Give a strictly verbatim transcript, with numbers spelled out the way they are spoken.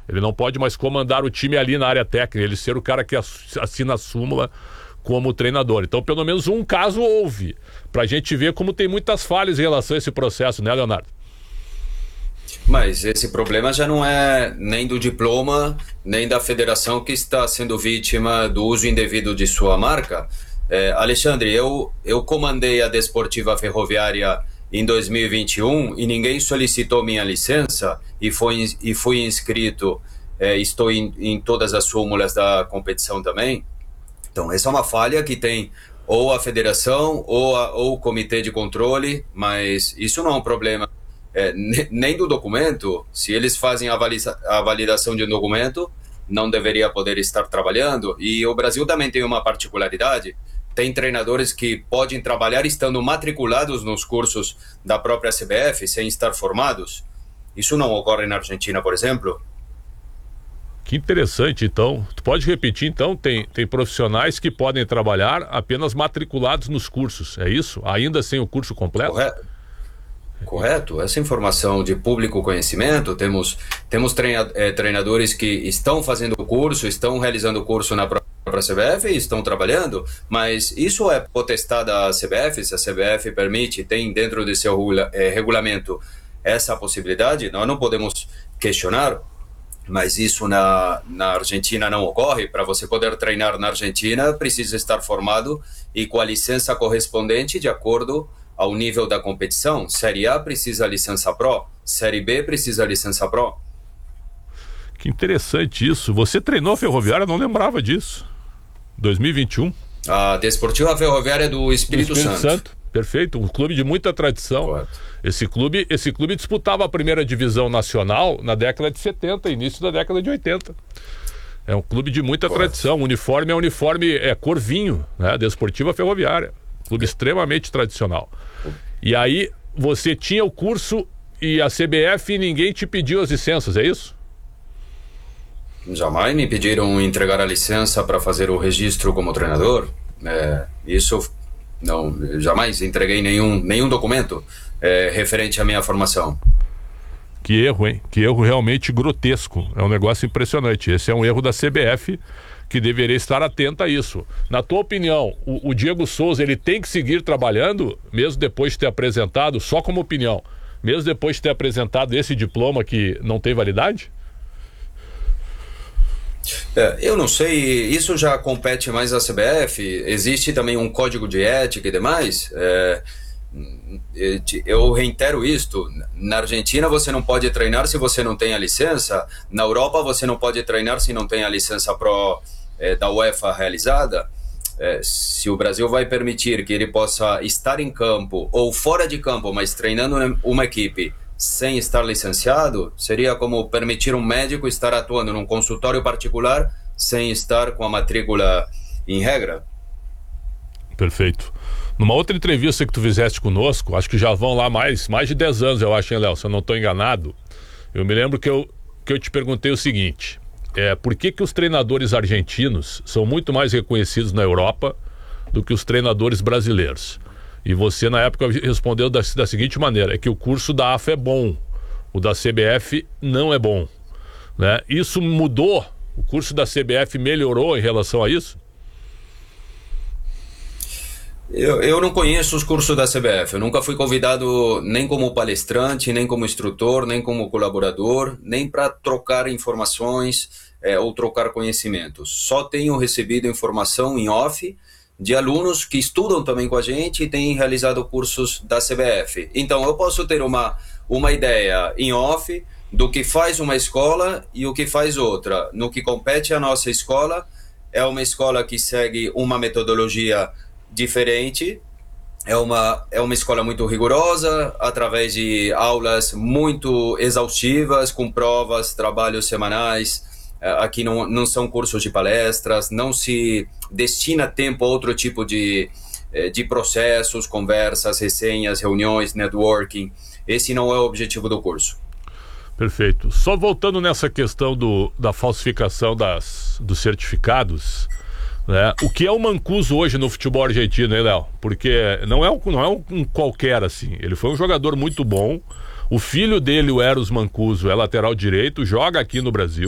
Ele não pode mais comandar o time ali na área técnica, ele ser o cara que assina a súmula como treinador. Então, pelo menos um caso houve, pra gente ver como tem muitas falhas em relação a esse processo, né, Leonardo? Mas esse problema já não é nem do diploma, nem da federação que está sendo vítima do uso indevido de sua marca. É, Alexandre, eu, eu comandei a Desportiva Ferroviária em dois mil e vinte e um e ninguém solicitou minha licença e, foi, e fui inscrito, é, estou em, em todas as súmulas da competição também. Então, essa é uma falha que tem ou a federação ou, a, ou o comitê de controle, mas isso não é um problema é, nem do documento. Se eles fazem a, valida, a validação de um documento, não deveria poder estar trabalhando. E o Brasil também tem uma particularidade. Tem treinadores que podem trabalhar estando matriculados nos cursos da própria C B F sem estar formados. Isso não ocorre na Argentina, por exemplo. Que interessante, então. Tu pode repetir, então, tem, tem profissionais que podem trabalhar apenas matriculados nos cursos, é isso? Ainda sem o curso completo? Correto. Correto. Essa informação de público conhecimento, temos, temos treina, é, treinadores que estão fazendo o curso, estão realizando o curso na própria para a C B F e estão trabalhando, mas isso é potestade da C B F. Se a C B F permite, tem dentro de seu regula, é, regulamento essa possibilidade, nós não podemos questionar, mas isso na, na Argentina não ocorre. Para você poder treinar na Argentina, precisa estar formado e com a licença correspondente de acordo ao nível da competição. Série A precisa licença Pro, Série B precisa licença Pro. Que interessante isso. Você treinou a Ferroviária, não lembrava disso. dois mil e vinte e um. A Desportiva Ferroviária do Espírito, do Espírito Santo. Santo. Perfeito, um clube de muita tradição. Correto. Esse clube, esse clube disputava a primeira divisão nacional na década de setenta, início da década de oitenta. É um clube de muita Correto. tradição. O uniforme é uniforme é cor vinho, né? Desportiva Ferroviária. Clube extremamente tradicional. E aí você tinha o curso e a C B F e ninguém te pediu as licenças, é isso? Jamais me pediram entregar a licença para fazer o registro como treinador. É, isso não, jamais entreguei nenhum, nenhum documento é, referente à minha formação. Que erro, hein? Que erro realmente grotesco. É um negócio impressionante. Esse é um erro da C B F que deveria estar atenta a isso. Na tua opinião, o, o Diego Souza, ele tem que seguir trabalhando, mesmo depois de ter apresentado, só como opinião, mesmo depois de ter apresentado esse diploma que não tem validade? É, eu não sei, isso já compete mais à C B F. Existe também um código de ética e demais. É, eu reitero isto: na Argentina você não pode treinar se você não tem a licença. Na Europa você não pode treinar se não tem a licença Pro é, da UEFA realizada. É, se o Brasil vai permitir que ele possa estar em campo ou fora de campo, mas treinando uma equipe sem estar licenciado, seria como permitir um médico estar atuando num consultório particular sem estar com a matrícula em regra. Perfeito. Numa outra entrevista que tu fizeste conosco, acho que já vão lá mais, mais de dez anos, eu acho, hein, Léo? Se eu não estou enganado, eu me lembro que eu, que eu te perguntei o seguinte: é, por que que os treinadores argentinos são muito mais reconhecidos na Europa do que os treinadores brasileiros? E você, na época, respondeu da, da seguinte maneira: é que o curso da A F A é bom, o da C B F não é bom, né? Isso mudou? O curso da C B F melhorou em relação a isso? Eu, eu não conheço os cursos da C B F. Eu nunca fui convidado nem como palestrante, nem como instrutor, nem como colaborador, nem para trocar informações é, ou trocar conhecimentos. Só tenho recebido informação em off de alunos que estudam também com a gente e têm realizado cursos da C B F. Então eu posso ter uma, uma ideia em off do que faz uma escola e o que faz outra. No que compete a nossa escola, é uma escola que segue uma metodologia diferente, é uma, é uma escola muito rigorosa, através de aulas muito exaustivas, com provas, trabalhos semanais. Aqui não, não são cursos de palestras, não se destina tempo a outro tipo de, de processos, conversas, resenhas, reuniões, networking. Esse não é o objetivo do curso. Perfeito. Só voltando nessa questão do, da falsificação das, dos certificados, né? O que é o Mancuso hoje no futebol argentino, hein, Léo? Porque não é, um, não é um, um qualquer assim. Ele foi um jogador muito bom. O filho dele, o Eros Mancuso, é lateral direito, joga aqui no Brasil.